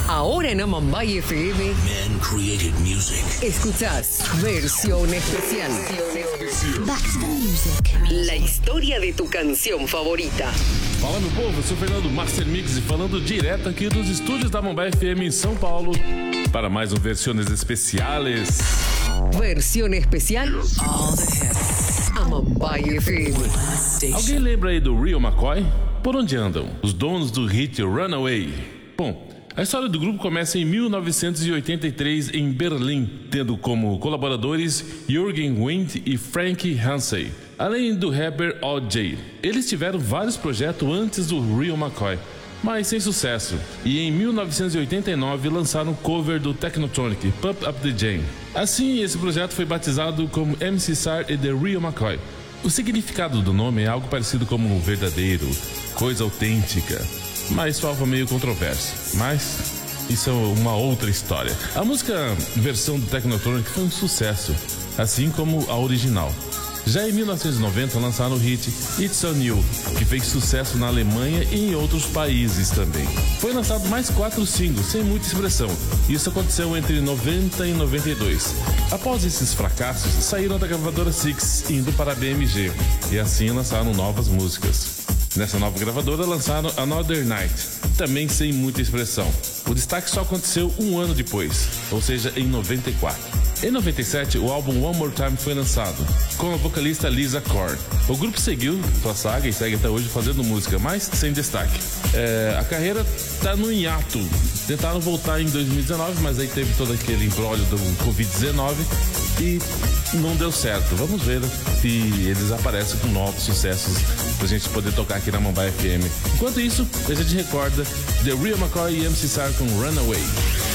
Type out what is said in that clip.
Ahora en Amambay FM. Man created music. Escuchás Versión Especial. Back to the music. La historia de tu canción favorita. Fala, meu povo, eu sou o Fernando Master Mix e falando direto aqui dos estúdios da Amambay FM em São Paulo para mais um Versiones Especiales. Versión Especial. All the hits. Amambay FM. Alguém lembra aí do Real McCoy? Por onde andam? Os donos do hit Runaway. Bom, a história do grupo começa em 1983 em Berlim, tendo como colaboradores Jürgen Wind e Frankie Hansey, além do rapper O.J. Eles tiveram vários projetos antes do Real McCoy, mas sem sucesso, e em 1989 lançaram um cover do Technotronic, Pump Up the Jam. Assim, esse projeto foi batizado como MC Sar e The Real McCoy. O significado do nome é algo parecido como verdadeiro, coisa autêntica, mas foi algo meio controverso. Mas isso é uma outra história. A música versão do Technotronic foi um sucesso, assim como a original. Já em 1990 lançaram o hit It's On You, que fez sucesso na Alemanha e em outros países também. Foi lançado mais 4 singles, sem muita expressão. Isso aconteceu entre 90 e 92. Após esses fracassos, saíram da gravadora Six, indo para a BMG, e assim lançaram novas músicas. Nessa nova gravadora lançaram Another Night, também sem muita expressão. O destaque só aconteceu um ano depois, ou seja, em 94. Em 97, o álbum One More Time foi lançado, com a vocalista Lisa Korn. O grupo seguiu sua saga e segue até hoje fazendo música, mas sem destaque. A carreira está no hiato. Tentaram voltar em 2019, mas aí teve todo aquele imbróglio do Covid-19 e não deu certo. Vamos ver se eles aparecem com novos sucessos pra gente poder tocar aqui na Amambay FM. Enquanto isso, a gente recorda The Real McCoy e MC Sar com Runaway.